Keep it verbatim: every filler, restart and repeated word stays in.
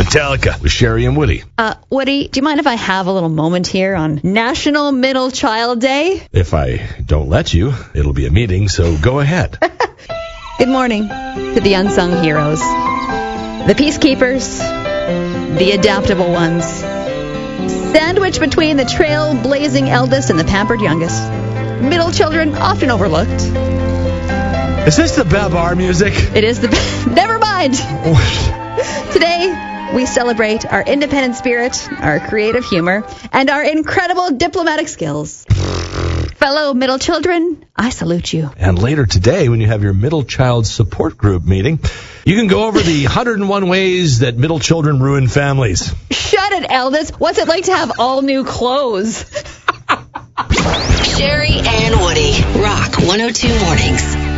Metallica with Sherry and Woody. Uh, Woody, do you mind if I have a little moment here on National Middle Child Day? If I don't let you, it'll be a meeting, so go ahead. Good morning to the unsung heroes, the peacekeepers, the adaptable ones, sandwiched between the trailblazing eldest and the pampered youngest, middle children often overlooked. Is this the Babar music? It is the... Never mind! Today, we celebrate our independent spirit, our creative humor, and our incredible diplomatic skills. Fellow middle children, I salute you. And later today, when you have your middle child support group meeting, you can go over the one hundred one ways that middle children ruin families. Shut it, eldest. What's it like to have all new clothes? Sherry and Woody, Rock one oh two Mornings.